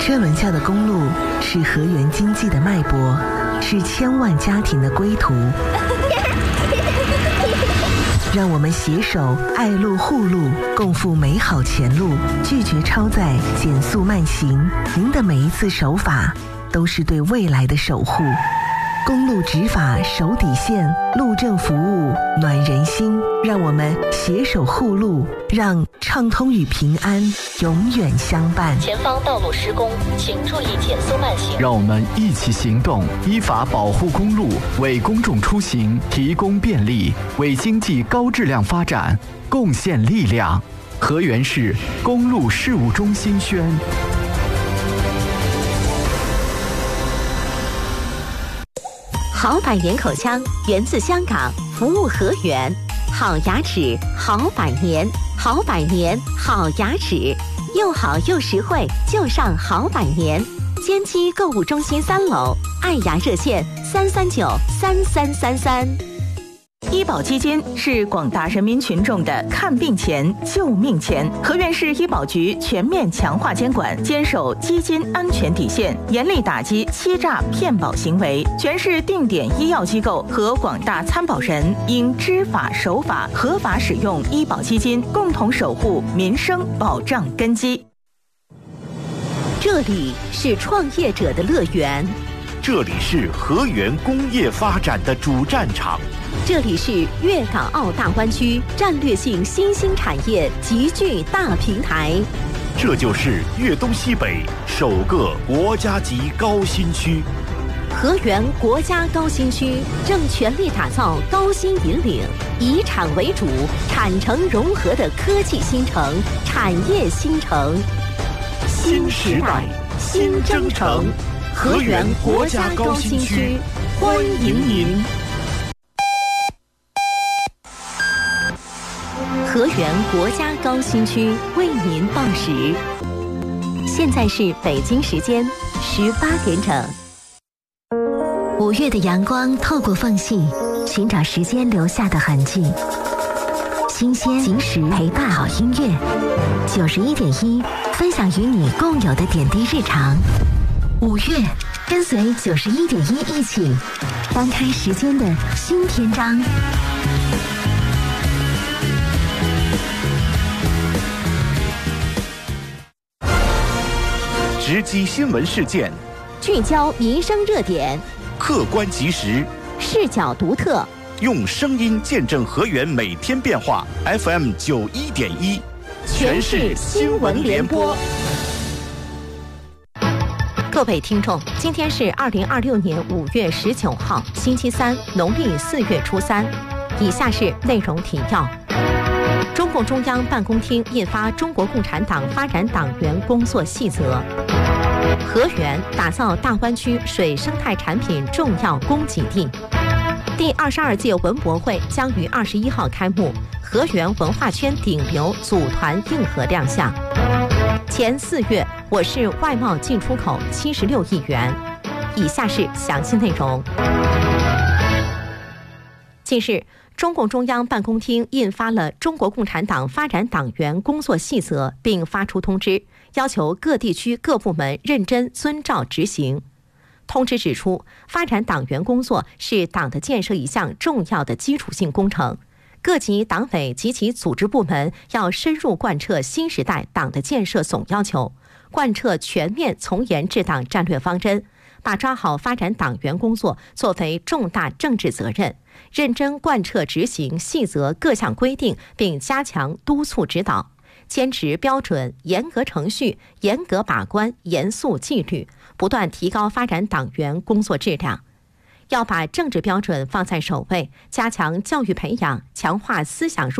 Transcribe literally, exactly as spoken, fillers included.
车轮下的公路是河源经济的脉搏，是千万家庭的归途。让我们携手爱路护路，共赴美好前路，拒绝超载，减速慢行。您的每一次守法，都是对未来的守护。公路执法守底线，路政服务暖人心。让我们携手护路，让畅通与平安永远相伴。 前方道路施工，请注意减速慢行。 让我们一起行动，依法保护公路，为公众出行提供便利，为经济高质量发展贡献力量。河源市公路事务中心宣。 好百年口腔源自香港，服务河源。好牙齿，好百年，好百年，好牙齿，又好又实惠，就上好百年。坚基购物中心三楼，爱牙热线三三九三三三三。 医保基金是广大人民群众的看病钱、救命钱。河源市医保局全面强化监管，坚守基金安全底线，严厉打击欺诈骗保行为。全市定点医药机构和广大参保人应知法守法，合法使用医保基金，共同守护民生保障根基。 这里是创业者的乐园， 这里是河源工业发展的主战场。 这里是粤港澳大湾区战略性新兴产业集聚大平台， 这就是粤东西北首个国家级高新区。 河源国家高新区正全力打造高新引领、以产为主、产城融合的科技新城、产业新城。 新时代，新征程，河源国家高新区，欢迎您。 河源国家高新区为您报时，现在是北京时间十八点整。五月的阳光透过缝隙，寻找时间留下的痕迹。新鲜及时陪伴好音乐，九十一点一，分享与你共有的点滴日常。五月，跟随九十一点一一起翻开时间的新篇章。 直击新闻事件， 聚焦民生热点， 客观及时， 视角独特， 用声音见证河源每天变化。F M 九一点一，全市新闻联播。 各位听众，今天是二零二六年五月十九号，星期三，农历四月初三。以下是内容提要：中共中央办公厅印发《中国共产党发展党员工作细则》。河源打造大湾区水生态产品重要供给地。第二十二届文博会将于二十一号开幕，河源文化圈顶流组团硬核亮相。前四月，我市外贸进出口七十六亿元。以下是详细内容。近日，中共中央办公厅印发了《中国共产党发展党员工作细则》，并发出通知，要求各地区各部门认真遵照执行。通知指出，发展党员工作是党的建设一项重要的基础性工程，各级党委及其组织部门要深入贯彻新时代党的建设总要求，贯彻全面从严治党战略方针，把抓好发展党员工作作为重大政治责任，认真贯彻执行细则各项规定，并加强督促指导，坚持标准、严格程序、严格把关、严肃纪律，不断提高发展党员工作质量。要把政治标准放在首位，加强教育培养，强化思想入